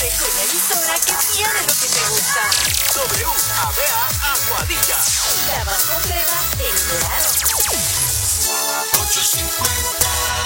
con la emisora que tiene lo que te gusta. WABA Aguadilla. La más completa en verano. 850.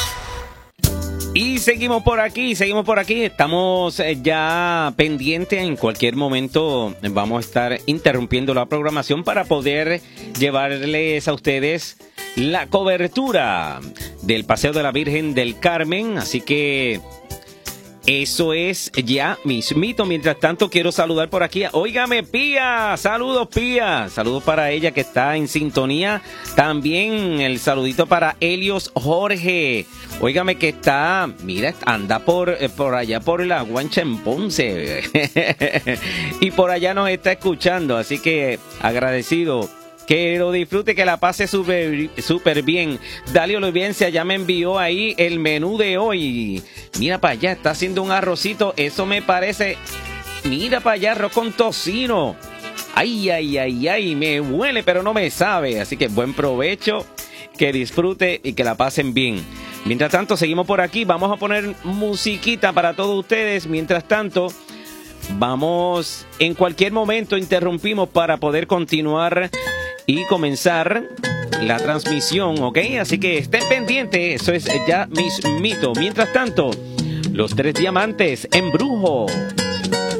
Y seguimos por aquí. Estamos ya pendientes. En cualquier momento vamos a estar interrumpiendo la programación para poder llevarles a ustedes la cobertura del Paseo de la Virgen del Carmen. Así que eso es ya mismito. Mientras tanto, quiero saludar por aquí. Óigame, Pía. Saludos, Pía. Saludos para ella que está en sintonía. También el saludito para Helios Jorge. Óigame que está, mira, anda por allá por la Guancha en Ponce. Y por allá nos está escuchando. Así que agradecido. Que lo disfrute, que la pase súper bien. Dalio Olivencia ya me envió ahí el menú de hoy. Mira para allá, está haciendo un arrocito. Eso me parece. Mira para allá, arroz con tocino. Ay, me huele, pero no me sabe. Así que buen provecho, que disfrute y que la pasen bien. Mientras tanto, seguimos por aquí. Vamos a poner musiquita para todos ustedes. Mientras tanto, vamos, en cualquier momento interrumpimos para poder continuar y comenzar la transmisión, ¿ok? Así que estén pendientes, eso es ya mismito. Mientras tanto, los tres diamantes en Brujo.